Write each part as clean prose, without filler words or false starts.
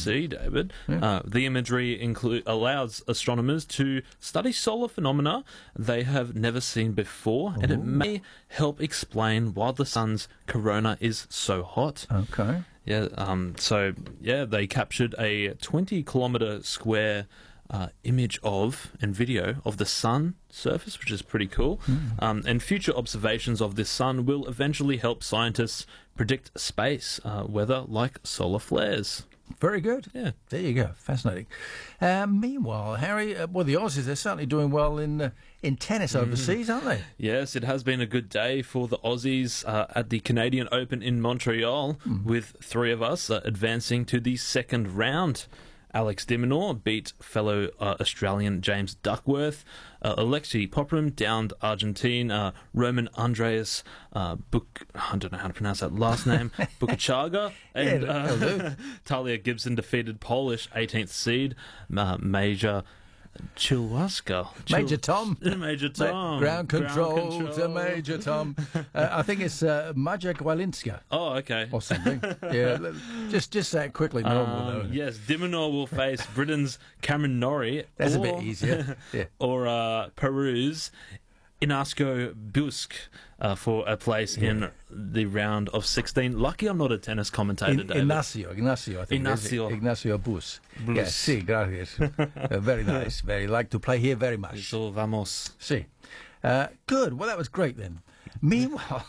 see, David. Yeah. The imagery allows astronomers to study solar phenomena they have never seen before, and it may help explain why the sun's corona is so hot. Okay. Yeah. They captured a 20-kilometre square image of and video of the sun surface, which is pretty cool. And future observations of this sun will eventually help scientists predict space weather like solar flares. Very good. Yeah. There you go. Fascinating. Meanwhile, Harry, the Aussies, they're certainly doing well in tennis overseas, aren't they? Yes, it has been a good day for the Aussies at the Canadian Open in Montreal, with three of us advancing to the second round. Alex de Minaur beat fellow Australian James Duckworth. Alexei Popyrin downed Argentine Roman Andreas I don't know how to pronounce that last name, Bukachaga. And Talia Gibson defeated Polish 18th seed Major Chilwaska. Major Tom. Major Tom. Ground control to Major Tom. I think it's Maja Gwalinska. Oh, okay. Or something. Yeah, just say it quickly. Yes, de Minaur will face Britain's Cameron Norrie. That's a bit easier. Yeah. Or Peru's Inasco Busk for a place in the round of 16. Lucky I'm not a tennis commentator, David. Ignacio, I think. Ignacio Bus. Yes, sí, gracias. Very nice. Very like to play here very much. So vamos. Sí. Good. Well, that was great then. Meanwhile,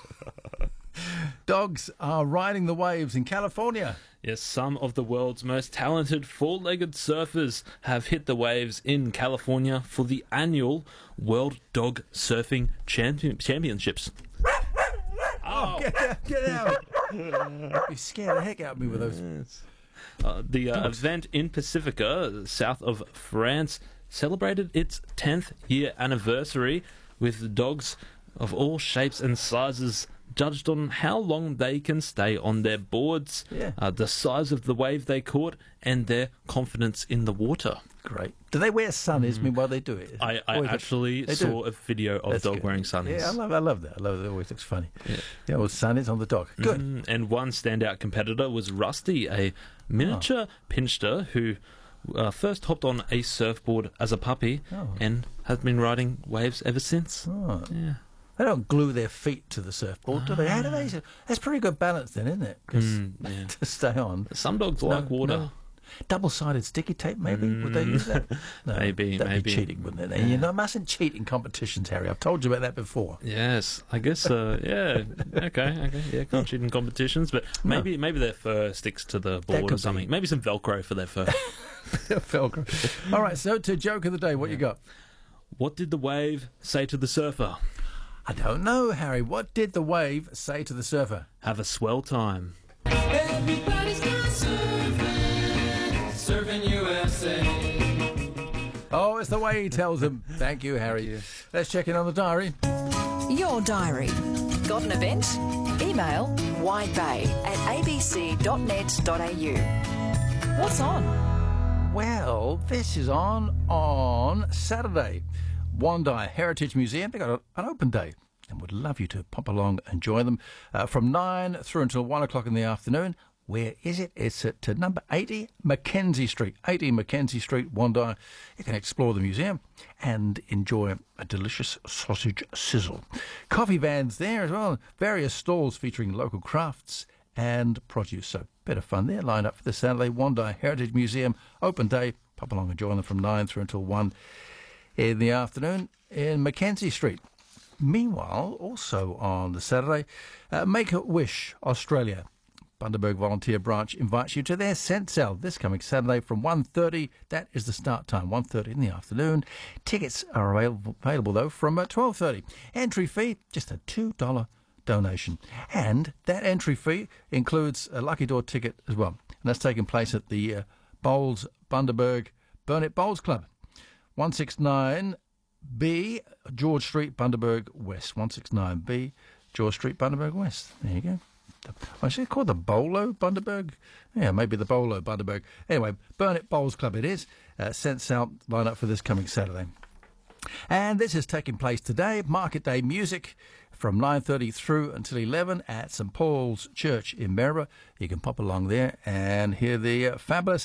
dogs are riding the waves in California. Yes, some of the world's most talented four-legged surfers have hit the waves in California for the annual World Dog Surfing Championships. Oh, get out. You scared the heck out of me with those. Yes. The event in Pacifica, south of France, celebrated its 10th year anniversary with dogs of all shapes and sizes judged on how long they can stay on their boards, the size of the wave they caught, and their confidence in the water. Great. Do they wear sunnies while they do it? I actually saw a video of a dog wearing sunnies. Yeah, I love that. I love it. It always looks funny. Yeah, well, sunnies on the dog. Good. And one standout competitor was Rusty, a miniature pincher who first hopped on a surfboard as a puppy and has been riding waves ever since. Oh. Yeah. They don't glue their feet to the surfboard, do they? How do they? That's pretty good balance then, isn't it? To stay on. Some dogs like water. No. Double-sided sticky tape, maybe? Would they use that? No, maybe. That'd be cheating, wouldn't it? You mustn't cheat in competitions, Harry. I've told you about that before. Yes, I guess. Okay. Yeah, can't cheat in competitions, but maybe their fur sticks to the board or something. Maybe some Velcro for their fur. Velcro. All right. So to joke of the day, what you got? What did the wave say to the surfer? I don't know, Harry. What did the wave say to the surfer? Have a swell time. Everybody's gone surfing USA. Oh, it's the way he tells them. Thank you, Harry. Let's check in on the diary. Your diary. Got an event? Email widebay@abc.net.au. What's on? Well, this is on Saturday. Wandai Heritage Museum, they've got an open day and would love you to pop along and join them from 9 through until 1 o'clock in the afternoon. Where is it? It's at number 80 Mackenzie Street. 80 Mackenzie Street, Wandai. You can explore the museum and enjoy a delicious sausage sizzle. Coffee vans there as well. Various stalls featuring local crafts and produce. So bit of fun there. Line up for this Saturday. Wandai Heritage Museum, open day. Pop along and join them from 9 through until 1 in the afternoon in Mackenzie Street. Meanwhile, also on the Saturday, Make-A-Wish Australia. Bundaberg Volunteer Branch invites you to their scent sale this coming Saturday from 1:30. That is the start time, 1:30 in the afternoon. Tickets are available though, from 12:30. Entry fee, just a $2 donation. And that entry fee includes a Lucky Door ticket as well. And that's taking place at the Bowls Bundaberg Burnett Bowls Club. 169B, George Street, Bundaberg West. 169B, George Street, Bundaberg West. There you go. Is it called the Bolo Bundaberg? Yeah, maybe the Bolo Bundaberg. Anyway, Burnett Bowls Club it is. Sense out line up for this coming Saturday. And this is taking place today. Market Day music from 9:30 through until 11 at St Paul's Church in Maryborough. You can pop along there and hear the fabulous